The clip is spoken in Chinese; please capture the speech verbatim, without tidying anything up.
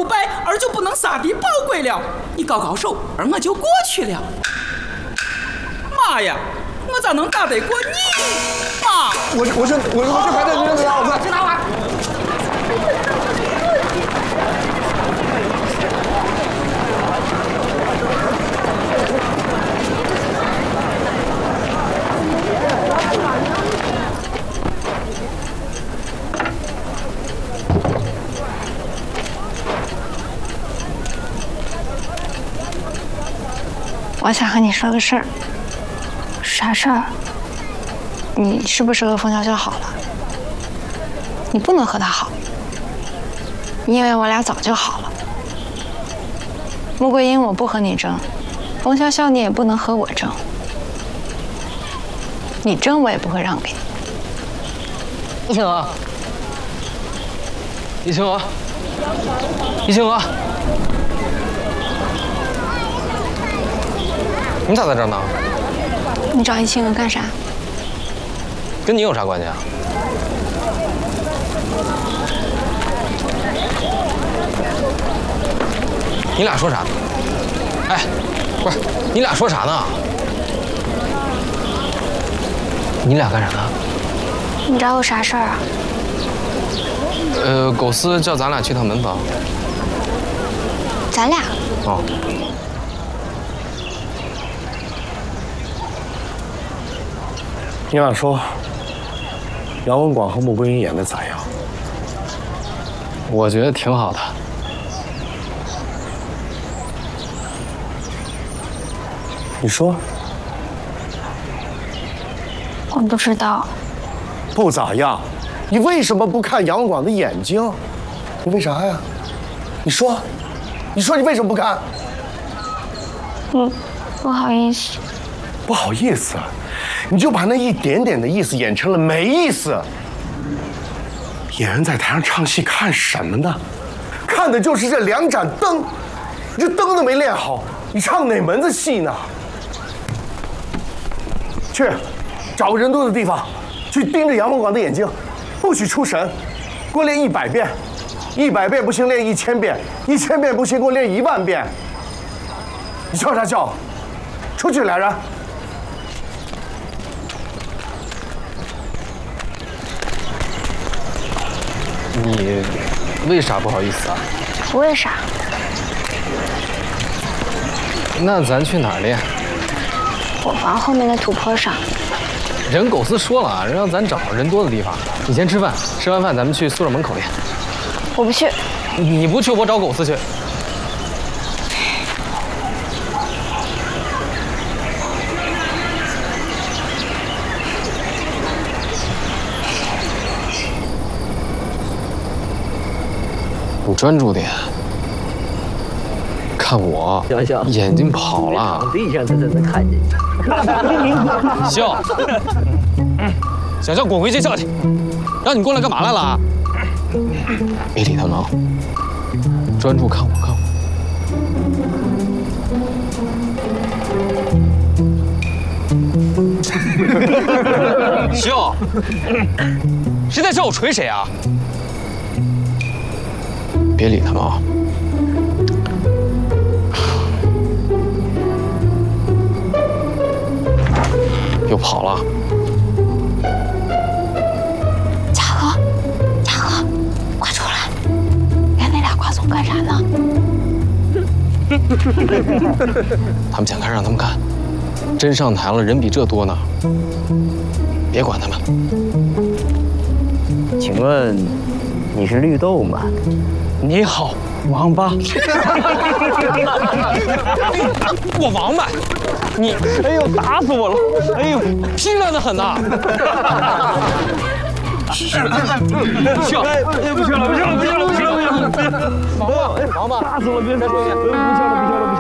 不拜，儿就不能撒地报归了。你高高手，而我就过去了。妈呀，我咋能打得过你？妈， 我我是我我是排队人老子， 去打我！ 我想和你说个事儿。啥事儿？你是不是和冯潇潇好了？你不能和他好，因为我俩早就好了。穆桂英我不和你争，冯潇潇你也不能和我争。你争我也不会让给你。 易清娥，易清娥，易清娥。 你咋在这儿呢？ 你找易清娥干啥？ 跟你有啥关系啊？你俩说啥呢？哎，不是，你俩说啥呢？你俩干啥呢？ 你找我啥事儿啊？ 呃，狗司叫咱俩去趟门房。 咱俩？ 哦。 你俩说，杨文广和穆桂英演的咋样？ 我觉得挺好的。 你说？ 我不知道。 不咋样。你为什么不看杨文广的眼睛？你为啥呀？你说，你说你为什么不看？ 嗯，不好意思。 不好意思。 你就把那一点点的意思演成了没意思。演员在台上唱戏看什么呢？看的就是这两盏灯，你这灯都没练好，你唱哪门子戏呢？去，找个人多的地方，去盯着杨文广的眼睛，不许出神，给我练一百遍，一百遍不行练一千遍，一千遍不行给我练一万遍。你笑啥笑？出去，俩人。 你为啥不好意思啊？ 不为啥。 那咱去哪儿练？ 伙房后面的土坡上。 人狗司说了，让咱找人多的地方。你先吃饭，吃完饭咱们去宿舍门口练。 我不去。 你不去，我找狗司去。你专注点，看我， 小小眼睛跑了。 场地上他才能看见你。 笑，小笑滚回学校去！让你过来干嘛来了？别理他们啊，专注看我，看我。笑，谁在笑我锤谁啊？ 别理他们啊！又跑了。 嘉禾，嘉禾，快出来！连那俩瓜总干啥呢？ 他们想看，让他们看。真上台了，人比这多呢。别管他们。 请问你是绿豆吗？ 你好，王八！我王八，你哎呦打死我了！哎呦，拼了的很呐！是，笑，哎，不笑了，不笑了，不笑了，不笑了，不笑了！王八，王八，打死我！别再说，不笑了，不笑了，不笑了。